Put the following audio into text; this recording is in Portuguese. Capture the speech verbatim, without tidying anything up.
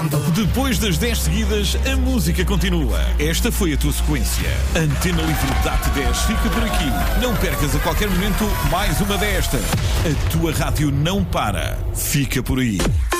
comando. Depois das dez seguidas, a música continua. Esta foi a tua sequência. Antena Livre D A T dez fica por aqui. Não percas a qualquer momento mais uma destas. A tua rádio não para. Fica por aí.